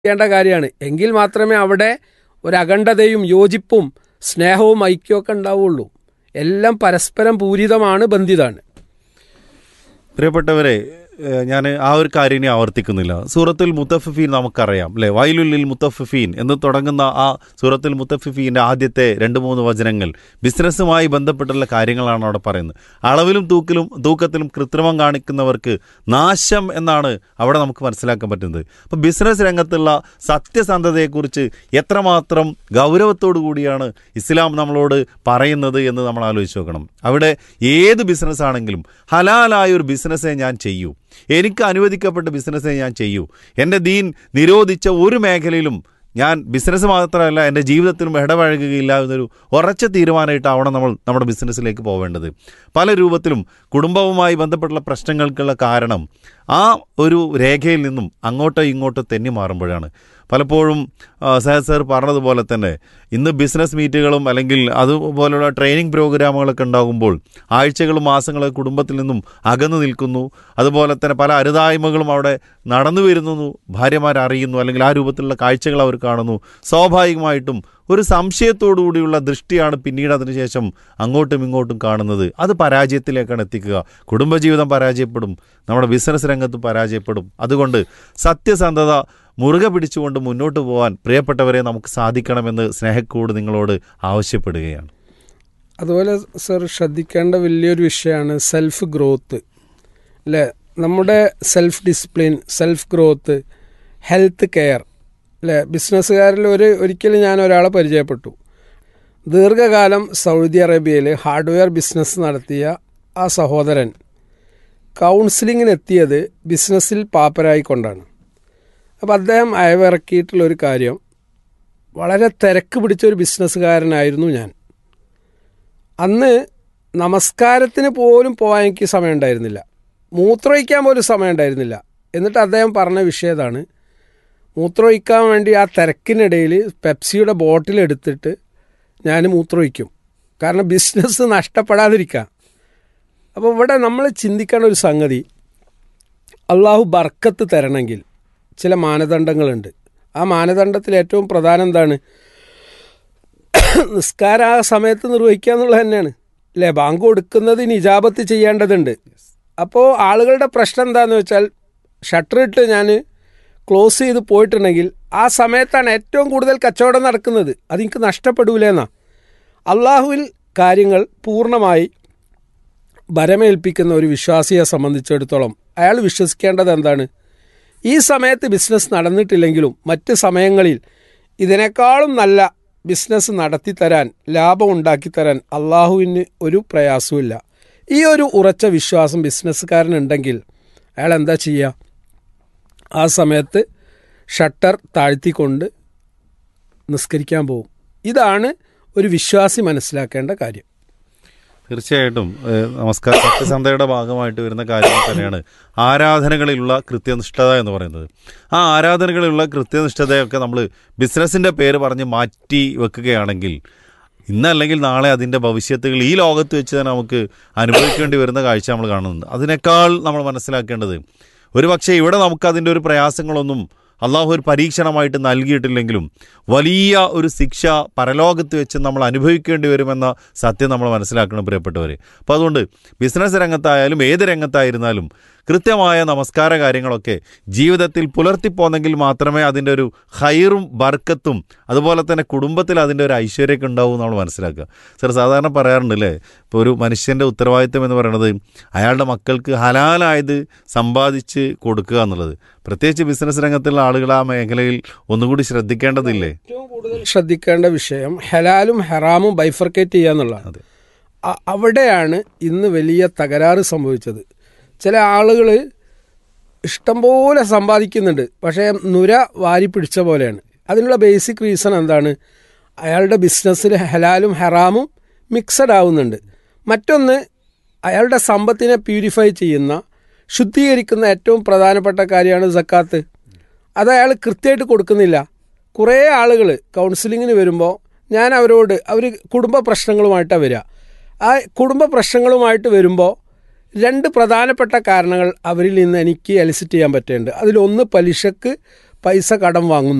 ചെയ്യേണ്ട കാര്യമാണ്. എങ്കിൽ മാത്രമേ അവിടെ ഒരു അഖണ്ഡതയും യോജിപ്പും സ്നേഹവും ഐക്യമൊക്കെ ഉണ്ടാവുള്ളൂ. എല്ലാം പരസ്പരം പൂരിതമാണ്, ബന്ധിതാണ്. പ്രിയപ്പെട്ടവരെ, ഞാൻ ആ ഒരു കാര്യം ഇനി ആവർത്തിക്കുന്നില്ല. സൂറത്തുൽ മുത്തഫിഫീൻ നമുക്കറിയാം അല്ലേ? വൈലുൽ മുത്തഫിഫീൻ എന്ന് തുടങ്ങുന്ന ആ സൂറത്തുൽ മുത്തഫിഫീൻ്റെ ആദ്യത്തെ 2-3 വചനങ്ങൾ ബിസിനസ്സുമായി ബന്ധപ്പെട്ടുള്ള കാര്യങ്ങളാണ് അവിടെ പറയുന്നത്. അളവിലും തൂക്കത്തിലും കൃത്രിമം കാണിക്കുന്നവർക്ക് നാശം എന്നാണ് അവിടെ നമുക്ക് മനസ്സിലാക്കാൻ പറ്റുന്നത്. അപ്പോൾ ബിസിനസ് രംഗത്തുള്ള സത്യസന്ധതയെക്കുറിച്ച് എത്രമാത്രം ഗൗരവത്തോടു കൂടിയാണ് ഇസ്ലാം നമ്മളോട് പറയുന്നത് എന്ന് നമ്മൾ ആലോചിച്ച് നോക്കണം. അവിടെ ഏത് ബിസിനസ് ആണെങ്കിലും ഹലാലായ ഒരു ബിസിനസ്സേ ഞാൻ ചെയ്യൂ, എനിക്ക് അനുവദിക്കപ്പെട്ട ബിസിനസ്സേ ഞാൻ ചെയ്യൂ, എൻ്റെ ദീൻ നിരോധിച്ച ഒരു മേഖലയിലും ഞാൻ ബിസിനസ് മാത്രമല്ല എൻ്റെ ജീവിതത്തിലും ഇടപഴകുകയില്ല എന്നൊരു ഉറച്ച തീരുമാനമായിട്ടാവണം നമ്മൾ നമ്മുടെ ബിസിനസ്സിലേക്ക് പോവേണ്ടത്. പല രൂപത്തിലും കുടുംബവുമായി ബന്ധപ്പെട്ടുള്ള പ്രശ്നങ്ങൾക്കുള്ള കാരണം ആ ഒരു രേഖയിൽ നിന്നും അങ്ങോട്ടോ ഇങ്ങോട്ടോ തെന്നി മാറുമ്പോഴാണ്. പലപ്പോഴും സഹദ് സർ പറഞ്ഞതുപോലെ തന്നെ ഇന്ന് ബിസിനസ് മീറ്റുകളും അല്ലെങ്കിൽ അതുപോലുള്ള ട്രെയിനിങ് പ്രോഗ്രാമുകളൊക്കെ ഉണ്ടാകുമ്പോൾ ആഴ്ചകളും മാസങ്ങളും കുടുംബത്തിൽ നിന്നും അകന്നു നിൽക്കുന്നു. അതുപോലെ തന്നെ പല അരുതായ്മകളും അവിടെ നടന്നു വരുന്നു, ഭാര്യമാർ അറിയുന്നു, അല്ലെങ്കിൽ ആ രൂപത്തിലുള്ള കാഴ്ചകൾ അവർ കാണുന്നു. സ്വാഭാവികമായിട്ടും ഒരു സംശയത്തോടു കൂടിയുള്ള ദൃഷ്ടിയാണ് പിന്നീട് അതിനുശേഷം അങ്ങോട്ടും ഇങ്ങോട്ടും കാണുന്നത്. അത് പരാജയത്തിലേക്കാണ് എത്തിക്കുക. കുടുംബജീവിതം പരാജയപ്പെടും, നമ്മുടെ ബിസിനസ് രംഗത്ത് പരാജയപ്പെടും. അതുകൊണ്ട് സത്യസന്ധത മുറുകെ പിടിച്ചുകൊണ്ട് മുന്നോട്ട് പോകാൻ പ്രിയപ്പെട്ടവരെ നമുക്ക് സാധിക്കണമെന്ന് സ്നേഹക്കൂട് നിങ്ങളോട് ആവശ്യപ്പെടുകയാണ്. അതുപോലെ സർ ശ്രദ്ധിക്കേണ്ട വലിയൊരു വിഷയമാണ് സെൽഫ് ഗ്രോത്ത് അല്ലേ? നമ്മുടെ self discipline, self growth, health care അല്ലേ? ബിസിനസ്സുകാരിൽ ഒരിക്കലും ഞാൻ ഒരാളെ പരിചയപ്പെട്ടു. ദീർഘകാലം സൗദി അറേബ്യയിൽ ഹാർഡ്വെയർ ബിസിനസ് നടത്തിയ ആ സഹോദരൻ കൗൺസിലിങ്ങിനെത്തിയത് ബിസിനസ്സിൽ പാപ്പരായിക്കൊണ്ടാണ്. അപ്പോൾ അദ്ദേഹം അയവിറക്കിയിട്ടുള്ളൊരു കാര്യം, വളരെ തിരക്ക് പിടിച്ചൊരു ബിസിനസ്സുകാരനായിരുന്നു ഞാൻ. അന്ന് നമസ്കാരത്തിന് പോലും പോകാൻ എനിക്ക് സമയമുണ്ടായിരുന്നില്ല, മൂത്രമൊഴിക്കാൻ പോലും സമയമുണ്ടായിരുന്നില്ല. എന്നിട്ട് അദ്ദേഹം പറഞ്ഞ വിഷയം ഇതാണ്: മൂത്രമൊഴിക്കാൻ വേണ്ടി ആ തിരക്കിനിടയിൽ പെപ്സിയുടെ ബോട്ടിൽ എടുത്തിട്ട് ഞാൻ മൂത്രമൊഴിക്കും, കാരണം ബിസിനസ് നഷ്ടപ്പെടാതിരിക്കുക. അപ്പോൾ ഇവിടെ നമ്മൾ ചിന്തിക്കേണ്ട ഒരു സംഗതി, അള്ളാഹു ബർക്കത്ത് തരണമെങ്കിൽ ചില മാനദണ്ഡങ്ങളുണ്ട്. ആ മാനദണ്ഡത്തിൽ ഏറ്റവും പ്രധാനം എന്താണ്? നിസ്കാരം ആ സമയത്ത് നിർവഹിക്കുക എന്നുള്ളത് തന്നെയാണ് അല്ലേ? ബാങ്ക് കൊടുക്കുന്നതിന് ഇജാബത്ത് ചെയ്യേണ്ടതുണ്ട്. അപ്പോൾ ആളുകളുടെ പ്രശ്നം എന്താണെന്ന് വെച്ചാൽ, ഷട്ടറിട്ട് ഞാൻ ക്ലോസ് ചെയ്ത് പോയിട്ടുണ്ടെങ്കിൽ ആ സമയത്താണ് ഏറ്റവും കൂടുതൽ കച്ചവടം നടക്കുന്നത്, അതെനിക്ക് നഷ്ടപ്പെടൂലെന്നാ. അള്ളാഹുവിൽ കാര്യങ്ങൾ പൂർണ്ണമായി ഭരമേൽപ്പിക്കുന്ന ഒരു വിശ്വാസിയെ സംബന്ധിച്ചിടത്തോളം അയാൾ വിശ്വസിക്കേണ്ടത് എന്താണ്? ഈ സമയത്ത് ബിസിനസ് നടന്നിട്ടില്ലെങ്കിലും മറ്റ് സമയങ്ങളിൽ ഇതിനേക്കാളും നല്ല ബിസിനസ് നടത്തിത്തരാൻ, ലാഭം ഉണ്ടാക്കിത്തരാൻ അള്ളാഹുവിന് ഒരു പ്രയാസവുമില്ല. ഈ ഒരു ഉറച്ച വിശ്വാസം ബിസിനസ്സുകാരനുണ്ടെങ്കിൽ അയാൾ എന്താ ചെയ്യുക? ആ സമയത്ത് ഷട്ടർ താഴ്ത്തിക്കൊണ്ട് നിസ്കരിക്കാൻ പോകും. ഇതാണ് ഒരു വിശ്വാസി മനസ്സിലാക്കേണ്ട കാര്യം. തീർച്ചയായിട്ടും നമസ്കാരം സത്യസന്ധതയുടെ ഭാഗമായിട്ട് വരുന്ന കാര്യങ്ങൾ തന്നെയാണ് ആരാധനകളിലുള്ള കൃത്യനിഷ്ഠത എന്ന് പറയുന്നത്. ആ ആരാധനകളിലുള്ള കൃത്യനിഷ്ഠതയൊക്കെ നമ്മൾ ബിസിനസ്സിൻ്റെ പേര് പറഞ്ഞ് മാറ്റി വെക്കുകയാണെങ്കിൽ ഇന്നല്ലെങ്കിൽ നാളെ അതിൻ്റെ ഭവിഷ്യത്തുകൾ ഈ ലോകത്ത് വെച്ച് തന്നെ നമുക്ക് അനുഭവിക്കേണ്ടി വരുന്ന കാഴ്ച നമ്മൾ കാണുന്നുണ്ട്. അതിനേക്കാൾ നമ്മൾ മനസ്സിലാക്കേണ്ടത്, ഒരു പക്ഷേ ഇവിടെ നമുക്ക് അതിൻ്റെ ഒരു പ്രയാസങ്ങളൊന്നും അള്ളാഹു ഒരു പരീക്ഷണമായിട്ട് നൽകിയിട്ടില്ലെങ്കിലും വലിയ ഒരു ശിക്ഷ പരലോകത്ത് വെച്ച് നമ്മൾ അനുഭവിക്കേണ്ടി വരുമെന്ന സത്യം നമ്മൾ മനസ്സിലാക്കണം പ്രിയപ്പെട്ടവർ. അപ്പോൾ അതുകൊണ്ട് ബിസിനസ് രംഗത്തായാലും ഏത് രംഗത്തായിരുന്നാലും കൃത്യമായ നമസ്കാര കാര്യങ്ങളൊക്കെ ജീവിതത്തിൽ പുലർത്തിപ്പോന്നെങ്കിൽ മാത്രമേ അതിൻ്റെ ഒരു ഹൈറും ബർക്കത്തും അതുപോലെ തന്നെ കുടുംബത്തിൽ അതിൻ്റെ ഒരു ഐശ്വര്യമൊക്കെ ഉണ്ടാവും നമ്മൾ മനസ്സിലാക്കുക. സർ, സാധാരണ പറയാറുണ്ടല്ലേ, ഇപ്പോൾ ഒരു മനുഷ്യൻ്റെ ഉത്തരവാദിത്വം എന്ന് പറയുന്നത് അയാളുടെ മക്കൾക്ക് ഹലാലായത് സമ്പാദിച്ച് കൊടുക്കുക എന്നുള്ളത്. പ്രത്യേകിച്ച് ബിസിനസ് രംഗത്തുള്ള ആളുകൾ ആ മേഖലയിൽ ഒന്നുകൂടി ശ്രദ്ധിക്കേണ്ടതില്ലേ? ഏറ്റവും കൂടുതൽ ശ്രദ്ധിക്കേണ്ട വിഷയം ഹലാലും ഹറാമും ബൈഫർക്കേറ്റ് ചെയ്യുക എന്നുള്ളതാണ്. അവിടെയാണ് ഇന്ന് വലിയ തകരാറ് സംഭവിച്ചത്. ചില ആളുകൾ ഇഷ്ടംപോലെ സമ്പാദിക്കുന്നുണ്ട്, പക്ഷേ നുര വാരി പിടിച്ച പോലെയാണ്. അതിനുള്ള ബേസിക് റീസൺ എന്താണ്? അയാളുടെ ബിസിനസ്സിൽ ഹലാലും ഹറാമും മിക്സഡ് ആവുന്നുണ്ട്. മറ്റൊന്ന്, അയാളുടെ സമ്പത്തിനെ പ്യൂരിഫൈ ചെയ്യുന്ന, ശുദ്ധീകരിക്കുന്ന ഏറ്റവും പ്രധാനപ്പെട്ട കാര്യമാണ് സക്കാത്ത്. അത് അയാൾ കൃത്യമായിട്ട് കൊടുക്കുന്നില്ല. കുറേ ആളുകൾ കൗൺസിലിങ്ങിന് വരുമ്പോൾ ഞാൻ അവരോട്, അവർ കുടുംബ പ്രശ്നങ്ങളുമായിട്ടാണ് വരിക. ആ കുടുംബ പ്രശ്നങ്ങളുമായിട്ട് വരുമ്പോൾ 2 പ്രധാനപ്പെട്ട കാരണങ്ങൾ അവരിൽ നിന്ന് എനിക്ക് എലിസിറ്റ് ചെയ്യാൻ പറ്റുന്നുണ്ട്. അതിലൊന്ന് പലിശക്ക് പൈസ കടം വാങ്ങുന്നു.